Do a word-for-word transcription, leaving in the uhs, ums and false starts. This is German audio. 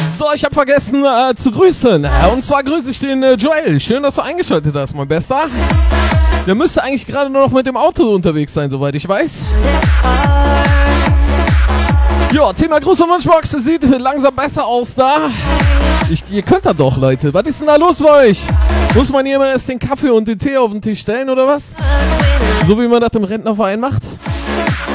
So, ich habe vergessen äh, zu grüßen. Und zwar grüße ich den äh, Joel. Schön, dass du eingeschaltet hast, mein Bester. Der müsste eigentlich gerade nur noch mit dem Auto unterwegs sein, soweit ich weiß. Ja, Thema Gruß und Wunschbox sieht langsam besser aus da. Ich, ihr könnt da doch, Leute. Was ist denn da los bei euch? Muss man hier immer erst den Kaffee und den Tee auf den Tisch stellen, oder was? So wie man das im Rentnerverein macht?